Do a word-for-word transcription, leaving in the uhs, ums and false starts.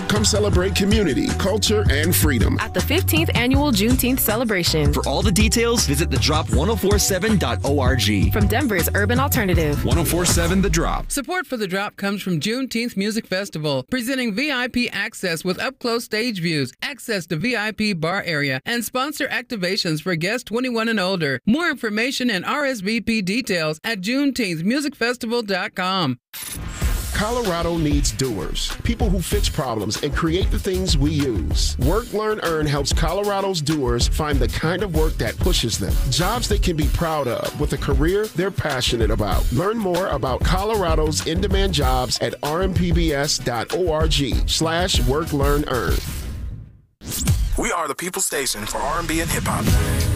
Come celebrate community, culture, and freedom at the fifteenth Annual Juneteenth Celebration. For all the details, visit the drop ten forty-seven dot org. From Denver's Urban Alternative. ten forty-seven The Drop. Support for The Drop comes from Juneteenth Music Festival, presenting V I P access with up-close stage views, access to V I P bar area, and sponsor activations for guests twenty-one and older. More information and R S V P details at juneteenth music festival dot com. Colorado needs doers, people who fix problems and create the things we use. Work, Learn, Earn helps Colorado's doers find the kind of work that pushes them. Jobs they can be proud of with a career they're passionate about. Learn more about Colorado's in-demand jobs at r m p b s dot org slash work, learn, earn. We are the People Station for R and B and hip hop.